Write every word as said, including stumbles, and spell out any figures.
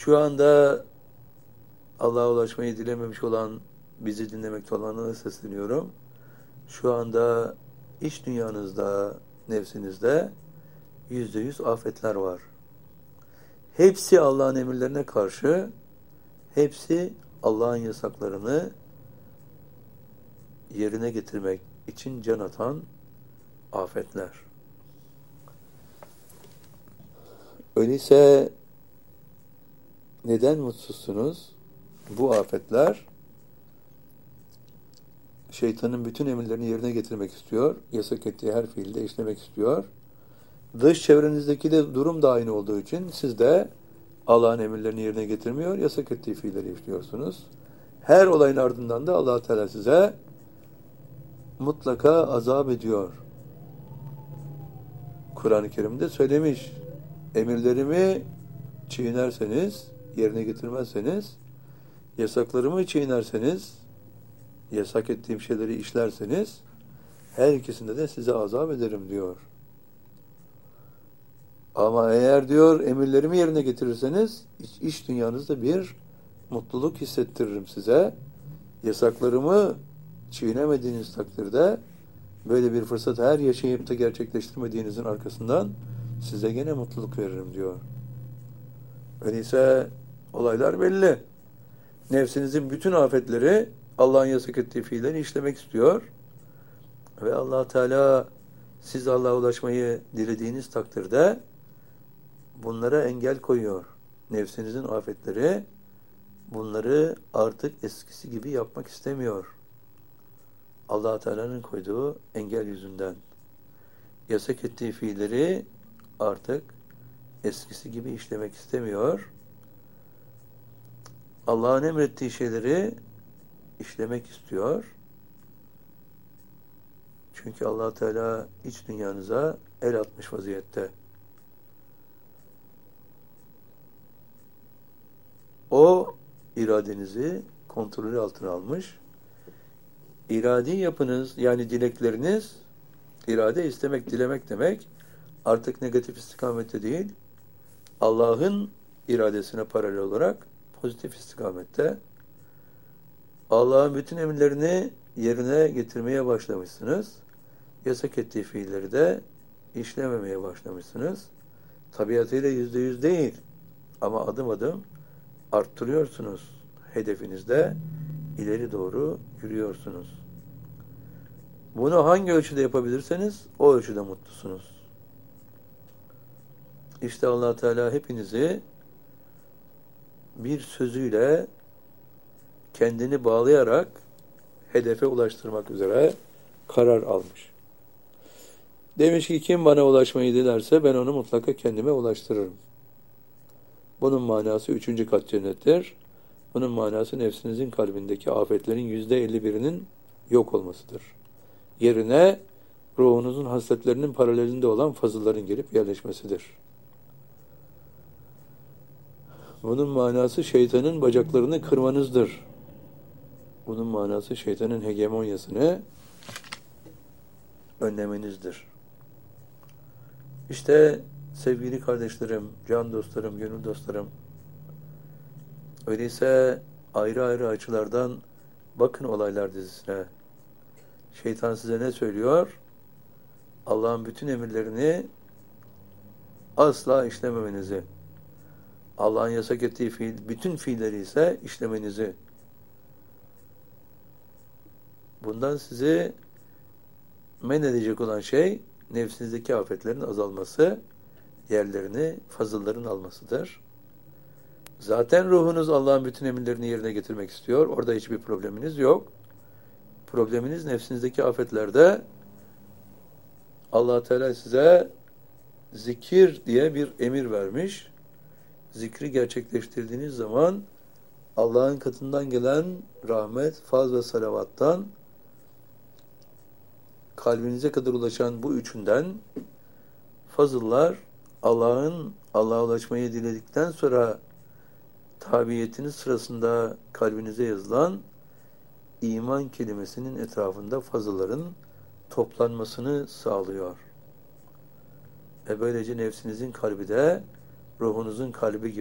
Şu anda Allah'a ulaşmayı dilememiş olan, bizi dinlemekte olanlara sesleniyorum. Şu anda iç dünyanızda, nefsinizde yüzde yüz afetler var. Hepsi Allah'ın emirlerine karşı, hepsi Allah'ın yasaklarını yerine getirmek için can atan afetler. Öyleyse neden mutsuzsunuz? Bu afetler şeytanın bütün emirlerini yerine getirmek istiyor. Yasak ettiği her fiilde işlemek istiyor. Dış çevrenizdeki de durum da aynı olduğu için siz de Allah'ın emirlerini yerine getirmiyor, yasak ettiği fiilleri işliyorsunuz. Her olayın ardından da Allah Teala size mutlaka azap ediyor. Kur'an-ı Kerim'de söylemiş. Emirlerimi çiğnerseniz, yerine getirmezseniz, yasaklarımı çiğnerseniz, yasak ettiğim şeyleri işlerseniz, her ikisinde de size azap ederim diyor. Ama eğer diyor emirlerimi yerine getirirseniz, iç, iç dünyanızda bir mutluluk hissettiririm size. Yasaklarımı çiğnemediğiniz takdirde, böyle bir fırsat her yaşayıp da gerçekleştirmediğinizin arkasından size gene mutluluk veririm diyor. Öyleyse olaylar belli. Nefsinizin bütün afetleri Allah'ın yasak ettiği fiilleri işlemek istiyor. Ve Allah Teala siz Allah'a ulaşmayı dilediğiniz takdirde bunlara engel koyuyor. Nefsinizin afetleri bunları artık eskisi gibi yapmak istemiyor. Allah Teala'nın koyduğu engel yüzünden. Yasak ettiği fiilleri artık eskisi gibi işlemek istemiyor. Allah'ın emrettiği şeyleri işlemek istiyor. Çünkü Allah Teala iç dünyanıza el atmış vaziyette. O iradenizi kontrolü altına almış. İradi yapınız, yani dilekleriniz, irade istemek, dilemek demek, artık negatif istikamette değil, Allah'ın iradesine paralel olarak pozitif istikamette. Allah'ın bütün emirlerini yerine getirmeye başlamışsınız. Yasak ettiği fiilleri de işlememeye başlamışsınız. Tabiatıyla yüzde yüz değil, ama adım adım arttırıyorsunuz. Hedefinizde ileri doğru yürüyorsunuz. Bunu hangi ölçüde yapabilirseniz o ölçüde mutlusunuz. İşte Allah Teala hepinizi bir sözüyle kendini bağlayarak hedefe ulaştırmak üzere karar almış. Demiş ki kim bana ulaşmayı dilerse ben onu mutlaka kendime ulaştırırım. Bunun manası üçüncü kat cennettir. Bunun manası nefsinizin kalbindeki afetlerin yüzde elli birinin yok olmasıdır. Yerine ruhunuzun hasletlerinin paralelinde olan fazılların gelip yerleşmesidir. Bunun manası şeytanın bacaklarını kırmanızdır. Bunun manası şeytanın hegemonyasını önlemenizdir. İşte sevgili kardeşlerim, can dostlarım, gönül dostlarım, öyleyse ayrı ayrı açılardan bakın olaylar dizisine. Şeytan size ne söylüyor? Allah'ın bütün emirlerini asla işlememenizi, Allah'ın yasak ettiği fiil, bütün fiilleri ise işlemenizi. Bundan sizi men edecek olan şey, nefsinizdeki afetlerin azalması, yerlerini fazılların almasıdır. Zaten ruhunuz Allah'ın bütün emirlerini yerine getirmek istiyor. Orada hiçbir probleminiz yok. Probleminiz nefsinizdeki afetlerde. Allah Teala size zikir diye bir emir vermiş. Zikri gerçekleştirdiğiniz zaman Allah'ın katından gelen rahmet, faz ve salavattan kalbinize kadar ulaşan bu üçünden fazıllar Allah'ın Allah'a ulaşmayı diledikten sonra tabiyetiniz sırasında kalbinize yazılan iman kelimesinin etrafında fazılların toplanmasını sağlıyor. Ve böylece nefsinizin kalbi de ruhunuzun kalbi gibi